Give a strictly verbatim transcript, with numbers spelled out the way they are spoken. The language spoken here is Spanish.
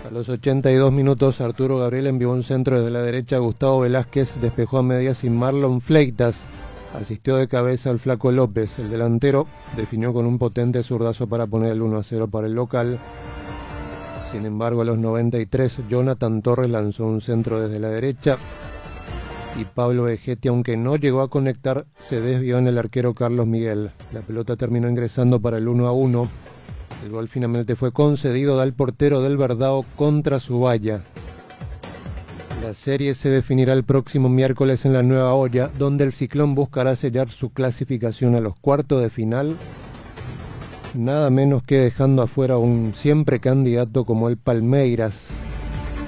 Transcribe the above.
A los ochenta y dos minutos, Arturo Gabriel envió un centro desde la derecha. Gustavo Velázquez despejó a medias y Marlon Fleitas asistió de cabeza al Flaco López. El delantero definió con un potente zurdazo para poner el uno a cero para el local. Sin embargo, a los noventa y tres, Jonathan Torres lanzó un centro desde la derecha y Pablo Vegetti, aunque no llegó a conectar, se desvió en el arquero Carlos Miguel. La pelota terminó ingresando para el uno a uno. El gol finalmente fue concedido al portero del Verdao contra su valla. La serie se definirá el próximo miércoles en la Nueva Olla, donde el Ciclón buscará sellar su clasificación a los cuartos de final, nada menos que dejando afuera a un siempre candidato como el Palmeiras.